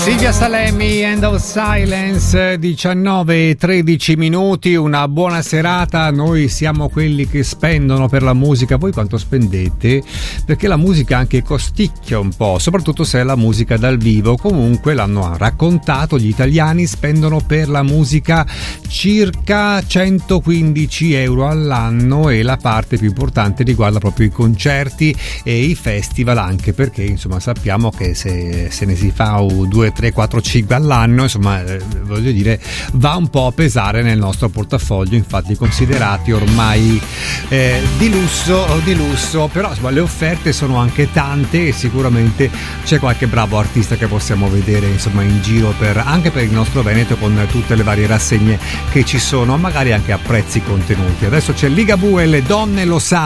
Silvia Salemi, End of Silence, 19:13 minuti, una buona serata. Noi siamo quelli che spendono per la musica. Voi quanto spendete? Perché la musica anche costicchia un po', soprattutto se è la musica dal vivo. Comunque l'hanno raccontato, gli italiani spendono per la musica circa 115 euro all'anno e la parte più importante riguarda proprio i concerti e i festival, anche perché insomma sappiamo che se ne si fa 2, 3, 4, 5 all'anno, insomma voglio dire, va un po' a pesare nel nostro portafoglio, infatti considerati ormai di lusso, però insomma le offerte sono anche tante e sicuramente c'è qualche bravo artista che possiamo vedere insomma in giro anche per il nostro Veneto, con tutte le varie rassegne che ci sono, magari anche a prezzi contenuti. Adesso c'è Ligabue e le donne lo sanno.